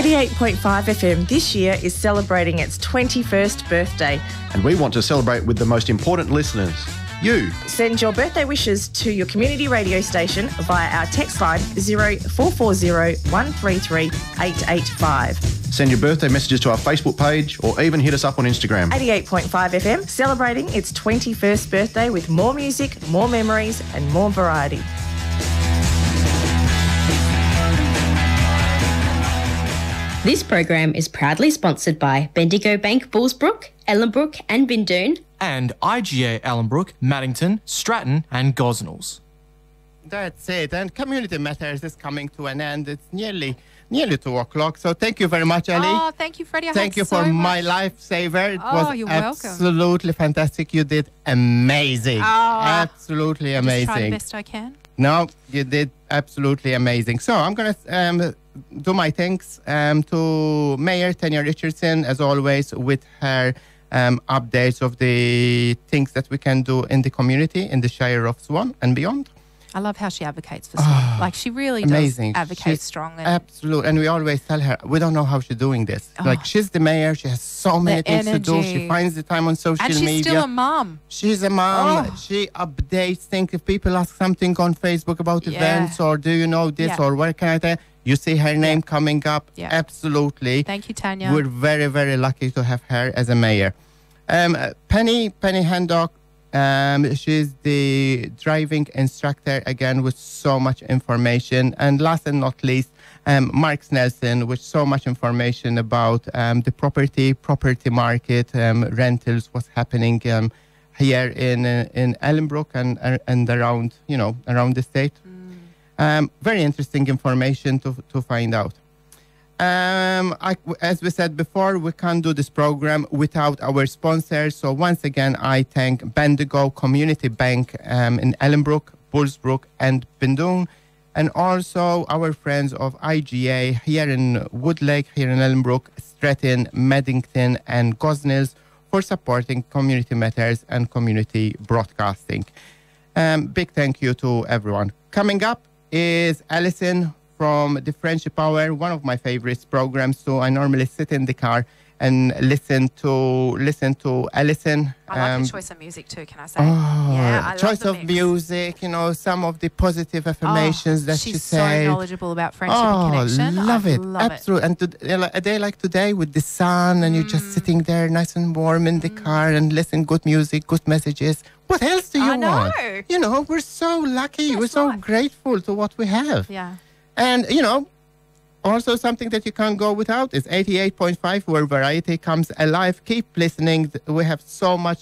88.5 FM this year is celebrating its 21st birthday. And we want to celebrate with the most important listeners, you. Send your birthday wishes to your community radio station via our text line 0440 133 885. Send your birthday messages to our Facebook page or even hit us up on Instagram. 88.5 FM, celebrating its 21st birthday with more music, more memories and more variety. This program is proudly sponsored by Bendigo Bank Bullsbrook, Ellenbrook and Bindoon, and IGA Ellenbrook, Maddington, Stratton and Gosnells. That's it. And Community Matters is coming to an end. It's nearly 2 o'clock. So thank you very much, Ellie. Oh, thank you, Freddie. Thank you for my lifesaver. It was you're welcome. absolutely fantastic. You did amazing. Absolutely amazing. Just try the best I can. No, you did absolutely amazing. So I'm going to do my thanks to Mayor Tanya Richardson, as always, with her updates of the things that we can do in the community, in the Shire of Swan and beyond. I love how she advocates for Swan. Like, she really amazing. does advocate She's strongly. Absolutely. And we always tell her, we don't know how she's doing this. Like, she's the mayor. She has so many things to do. She finds the time on social media. And she's still a mum. She's a mum. She updates things. If people ask something on Facebook about events or do you know this or where can I tell, you see her name coming up. Absolutely. Thank you, Tanya. We're very, very lucky to have her as a mayor. Penny Handock, she's the driving instructor, again, with so much information. And last and not least, Mark Snelson, with so much information about the property market, rentals, what's happening here in Ellenbrook and around, around the state. Very interesting information to find out. As we said before, we can't do this program without our sponsors. So once again, I thank Bendigo Community Bank in Ellenbrook, Bullsbrook and Bindoon, and also our friends of IGA here in Woodlake, here in Ellenbrook, Stratton, Maddington and Gosnells for supporting Community Matters and community broadcasting. Big thank you to everyone. Coming up is Alison from the Friendship Hour, one of my favorite programs. So I normally sit in the car and listen to Alison. I like the choice of music too, can I say? I choice love of music, some of the positive affirmations that she said. She's so knowledgeable about friendship and connection. Love it. Love Absolutely. And a day like today with the sun and you're just sitting there nice and warm in the car and listening good music, good messages. What else do you want? We're so lucky. We're so grateful to what we have. Yeah. And, also something that you can't go without is 88.5, where variety comes alive. Keep listening. We have so much